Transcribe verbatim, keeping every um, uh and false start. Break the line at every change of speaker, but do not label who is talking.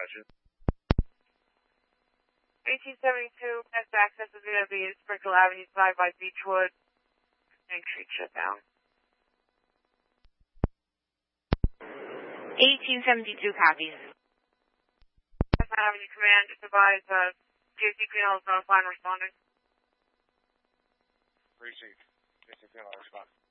Roger.
eighteen seventy-two, best access is going to be Sprinkle Avenue side by Beechwood. Main Street shut down.
eighteen seventy-two copies.
West Avenue Command, just advise uh, J C P L is notifying responding.
Precinct. J C P L responding.